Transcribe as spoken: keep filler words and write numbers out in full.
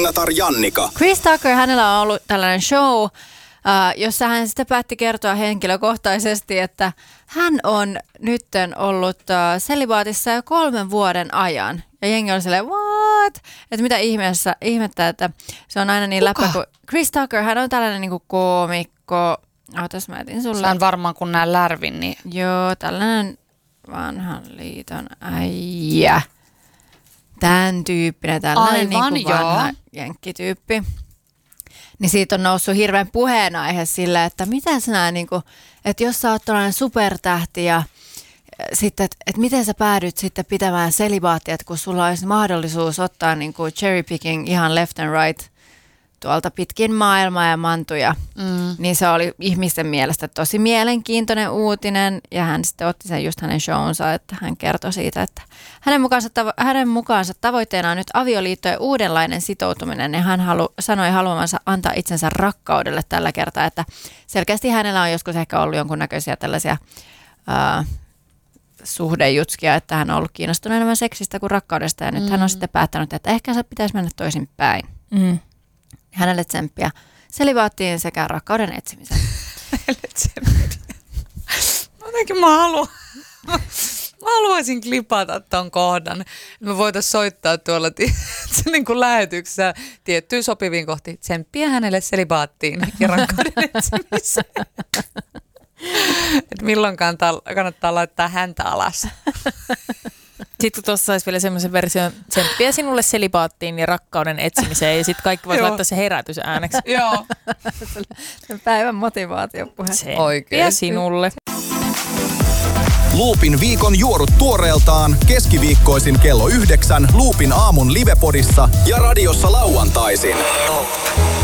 Kuunatar Jannika. Chris Tucker, hänellä on ollut tällainen show, uh, jossa hän sitten päätti kertoa henkilökohtaisesti, että hän on nytten ollut uh, selibaatissa jo kolmen vuoden ajan. Ja jengi on silleen, what? Että mitä ihmeessä, ihmettä, että se on aina niin läppä kuin Chris Tucker, hän on tällainen niin kuin koomikko. Ootas, mä etin sulle. Se on varmaan kun nää lärvin, niin... Joo, tällainen vanhan liiton äijä. Tän tyyppinen, tällainen Aivan, niin kuin vanha joo. jenkkityyppi. Niin siitä on noussut hirveän puheenaihe sille, että mitä sinä, niin kuin, että jos sä oot tällainen supertähti ja sitten, että, että miten sä päädyt sitten pitämään selibaattia, että kun sulla olisi mahdollisuus ottaa niin kuin cherry picking ihan left and right tuolta pitkin maailmaa ja mantuja, mm. niin se oli ihmisten mielestä tosi mielenkiintoinen uutinen ja hän sitten otti sen just hänen shownsa, että hän kertoi siitä, että hänen mukaansa, tavo- hänen mukaansa tavoitteena on nyt avioliittojen uudenlainen sitoutuminen ja hän halu- sanoi haluamansa antaa itsensä rakkaudelle tällä kertaa, että selkeästi hänellä on joskus ehkä ollut jonkunnäköisiä tällaisia ää, suhdejutskia, että hän on ollut kiinnostunut enemmän seksistä kuin rakkaudesta ja nyt mm. hän on sitten päättänyt, että ehkä se pitäisi mennä toisin päin. Mm. Hänelle tsemppiä selibaattiin sekä rakkauden etsimiseen. Hänelle tsemppiä. Jotenkin mä haluan. Mä haluaisin klipata ton kohdan. Me voitaisiin soittaa tuolla niin kuin lähetyksessä tiettyyn sopiviin kohtiin. Tsemppiä hänelle selibaattiin ja rakkauden etsimiseen. Et milloinkaan kannattaa laittaa häntä alas. Sitten kun tuossa saisi vielä semmoisen version, tsemppiä sinulle selibaattiin ja rakkauden etsimiseen, ja sitten kaikki voisi laittaa se herätys ääneksi. Joo. Päivän motivaatiopuhe. Tsemppiä sinulle. Loopin viikon juorut tuoreeltaan keskiviikkoisin kello yhdeksän Loopin aamun livepodissa ja radiossa lauantaisin.